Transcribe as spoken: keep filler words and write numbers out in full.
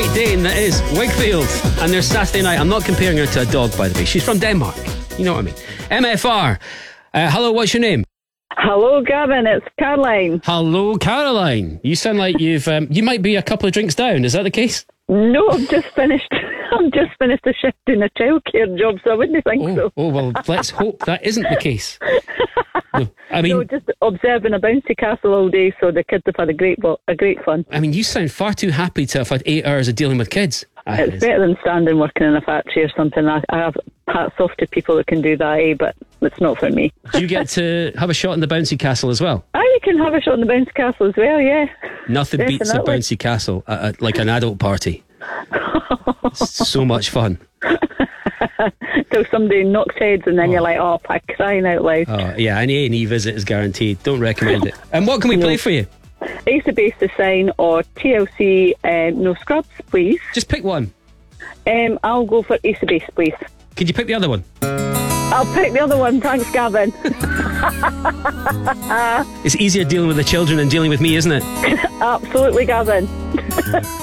Great Dane that is Wakefield. And there's Saturday Night. I'm not comparing her to a dog, by the way. She's from Denmark. You know what I mean. M F R. Uh, hello, what's your name? Hello, Gavin. It's Caroline. Hello, Caroline. You sound like you've... Um, you might be a couple of drinks down. Is that the case? No, I've just finished. I've just finished a shift in a childcare job, so I wouldn't think oh, so. Oh, well, let's hope that isn't the case. No, I mean... No, just observing a bouncy castle all day, so the kids have had a great, a great fun. I mean, you sound far too happy to have had eight hours of dealing with kids. It's better than standing working in a factory or something. I, I have hats off to people that can do that, eh, but it's not for me. Do you get to have a shot in the bouncy castle as well? Ah, you can have a shot in the bouncy castle as well, yeah. Nothing Definitely. beats a bouncy castle at, at like an adult party. It's so much fun. Till somebody knocks heads and then oh. you're like, oh, I'm crying out loud. Oh, yeah, an A and E visit is guaranteed. Don't recommend it. And what can we no. play for you? Ace of Base to Sign or T L C um, No Scrubs, please. Just pick one. Um, I'll go for Ace of Base, please. Could you pick the other one? I'll pick the other one, thanks, Gavin. It's easier dealing with the children than dealing with me, isn't it? Absolutely, Gavin.